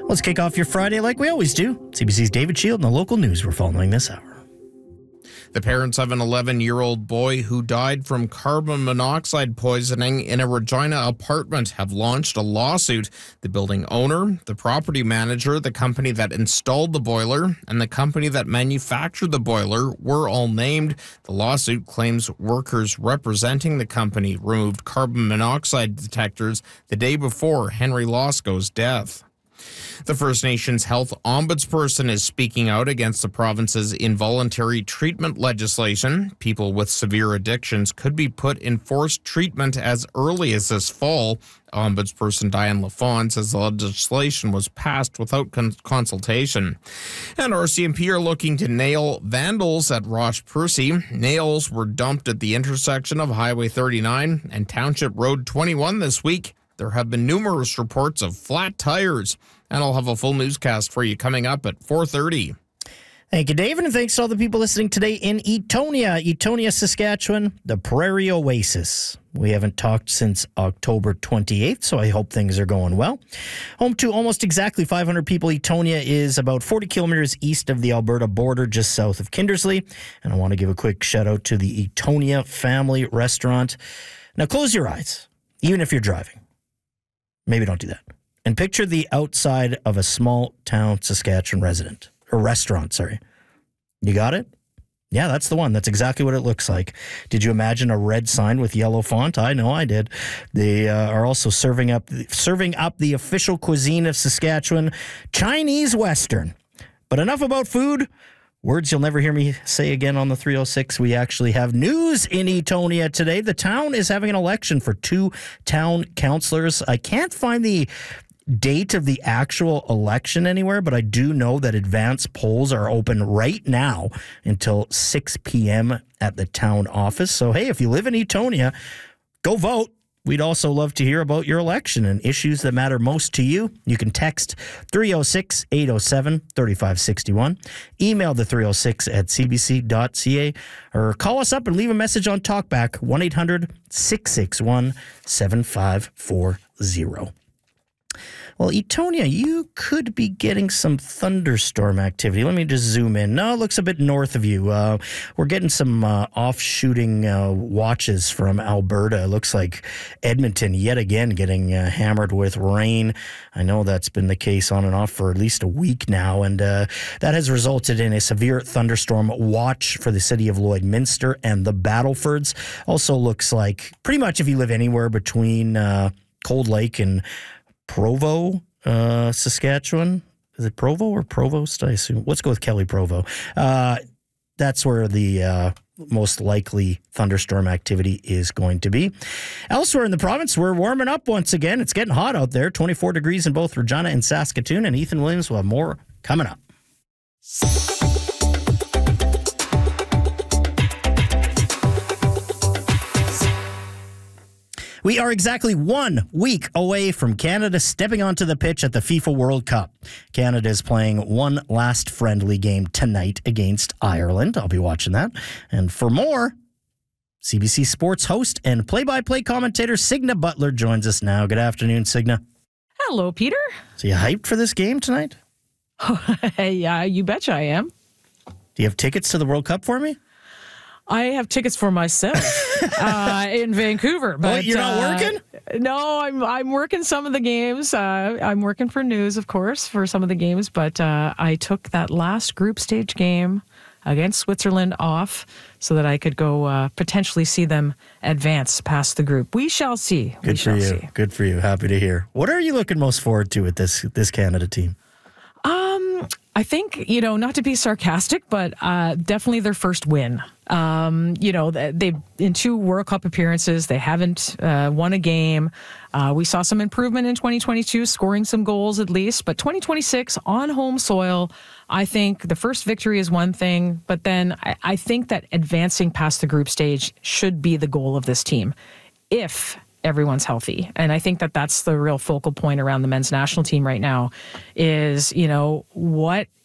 Let's kick off your Friday like we always do. CBC's David Shield and the local news we're following this hour. The parents of an 11-year-old boy who died from carbon monoxide poisoning in a Regina apartment have launched a lawsuit. The building owner, the property manager, the company that installed the boiler, and the company that manufactured the boiler were all named. The lawsuit claims workers representing the company removed carbon monoxide detectors the day before Henry Losco's death. The First Nations Health Ombudsperson is speaking out against the province's involuntary treatment legislation. People with severe addictions could be put in forced treatment as early as this fall. Ombudsperson Diane LaFawn says the legislation was passed without consultation. And RCMP are looking to nail vandals at Ross Percy. Nails were dumped at the intersection of Highway 39 and Township Road 21 this week. There have been numerous reports of flat tires. And I'll have a full newscast for you coming up at 4:30. Thank you, David, and thanks to all the people listening today in Etonia, Saskatchewan, the Prairie Oasis. We haven't talked since October 28th, so I hope things are going well. Home to almost exactly 500 people, Etonia is about 40 kilometers east of the Alberta border, just south of Kindersley. And I want to give a quick shout out to the Etonia Family Restaurant. Now, close your eyes, even if you're driving. Maybe don't do that. And picture the outside of a small town Saskatchewan restaurant. You got it? Yeah, that's the one. That's exactly what it looks like. Did you imagine a red sign with yellow font? I know I did. They are also serving up the official cuisine of Saskatchewan, Chinese Western. But enough about food. Words you'll never hear me say again on the 306. We actually have news in Etonia today. The town is having an election for 2 town councillors. I can't find the date of the actual election anywhere, but I do know that advanced polls are open right now until 6 p.m. at the town office. So, hey, if you live in Etonia, go vote. We'd also love to hear about your election and issues that matter most to you. You can text 306-807-3561, email the 306 at cbc.ca, or call us up and leave a message on Talkback, 1-800-661-7540. Well, Etonia, you could be getting some thunderstorm activity. Let me just zoom in. No, it looks a bit north of you. We're getting some off-shooting watches from Alberta. It looks like Edmonton, yet again, getting hammered with rain. I know that's been the case on and off for at least a week now, and that has resulted in a severe thunderstorm watch for the city of Lloydminster and the Battlefords. Also looks like pretty much if you live anywhere between Cold Lake and Provo, Saskatchewan. Is it Provo or Provost? I assume. Let's go with Kelly Provo. That's where the most likely thunderstorm activity is going to be. Elsewhere in the province, we're warming up once again. It's getting hot out there. 24 degrees in both Regina and Saskatoon. And Ethan Williams will have more coming up. We are exactly 1 week away from Canada stepping onto the pitch at the FIFA World Cup. Canada is playing one last friendly game tonight against Ireland. I'll be watching that. And for more, CBC Sports host and play-by-play commentator Signa Butler joins us now. Good afternoon, Signa. Hello, Peter. So you hyped for this game tonight? Yeah, you betcha I am. Do you have tickets to the World Cup for me? I have tickets for myself in Vancouver. But you're not working? No, I'm working some of the games. I'm working for news, of course, for some of the games. But I took that last group stage game against Switzerland off so that I could go potentially see them advance past the group. We shall see. Good for you. Good for you. Happy to hear. What are you looking most forward to with this Canada team? I think, not to be sarcastic, but definitely their first win. They've in 2 World Cup appearances, they haven't won a game. We saw some improvement in 2022, scoring some goals at least. But 2026 on home soil, I think the first victory is one thing. But then I think that advancing past the group stage should be the goal of this team, if everyone's healthy. And I think that that's the real focal point around the men's national team right now is, what